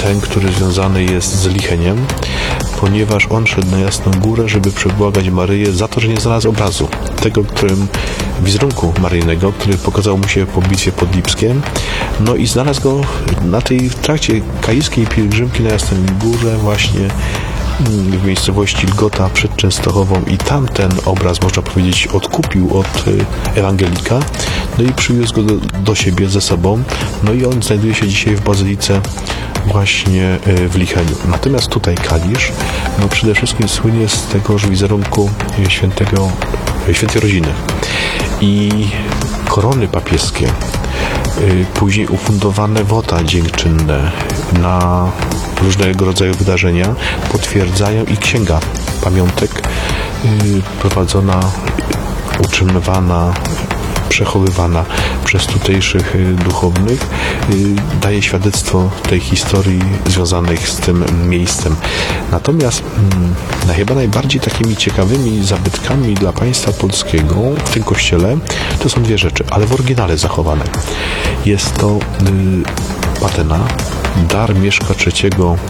ten, który związany jest z Licheniem, ponieważ on szedł na Jasną Górę, żeby przebłagać Maryję za to, że nie znalazł obrazu. Tego, wizerunku maryjnego, który pokazał mu się po bitwie pod Lipskiem. No i znalazł go w trakcie kaiskiej pielgrzymki na Jasnej Górze właśnie w miejscowości Lgota przed Częstochową i tamten obraz, można powiedzieć, odkupił od ewangelika, no i przywiózł go do siebie ze sobą, no i on znajduje się dzisiaj w bazylice właśnie w Licheniu. Natomiast tutaj Kalisz, no przede wszystkim słynie z tegoż wizerunku świętej rodziny i korony papieskie, później ufundowane wota dziękczynne na różnego rodzaju wydarzenia potwierdzają i księga pamiątek prowadzona, utrzymywana, przechowywana przez tutejszych duchownych daje świadectwo tej historii związanych z tym miejscem. Natomiast chyba najbardziej takimi ciekawymi zabytkami dla państwa polskiego w tym kościele to są dwie rzeczy, ale w oryginale zachowane. Jest to patena, dar Mieszka III,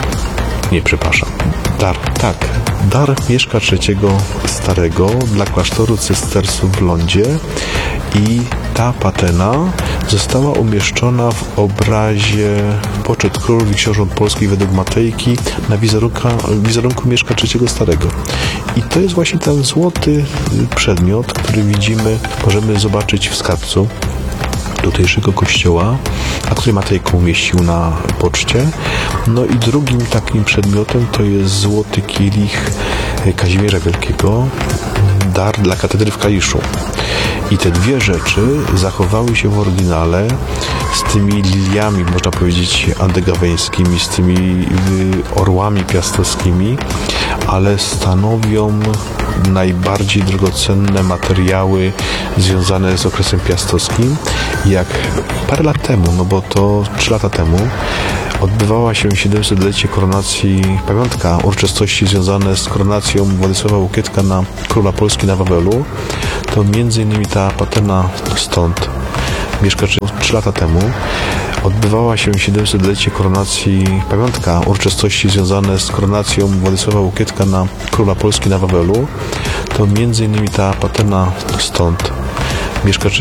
dar Mieszka III Starego dla klasztoru cystersów w Lądzie i ta patena została umieszczona w obrazie Poczet królów i książąt polskich według Matejki na wizerunku Mieszka III Starego. I to jest właśnie ten złoty przedmiot, który możemy zobaczyć w skarbcu tutejszego kościoła, a który Matejko umieścił na poczcie. No i drugim takim przedmiotem to jest złoty kielich Kazimierza Wielkiego, dar dla katedry w Kaliszu. I te dwie rzeczy zachowały się w oryginale z tymi liliami, można powiedzieć, andegaweńskimi, z tymi orłami piastowskimi, ale stanowią najbardziej drogocenne materiały związane z okresem piastowskim. Jak parę lat temu, no bo to 3 lata temu, odbywała się 700-lecie koronacji, pamiątka uroczystości związane z koronacją Władysława Łokietka na króla Polski na Wawelu, to między innymi ta patena stąd Mieszka 3 lata temu odbywała się 700-lecie koronacji, pamiątka uroczystości związane z koronacją Władysława Łokietka na króla Polski na Wawelu, to między innymi ta patena stąd Mieszka